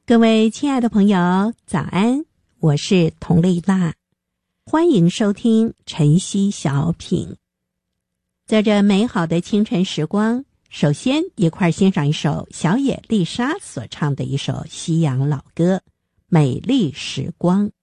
各位亲爱的朋友，早安，我是佟丽娜，欢迎收听晨曦小品。在这美好的清晨时光，首先一块欣赏一首小野丽莎所唱的一首西洋老歌《美丽时光》。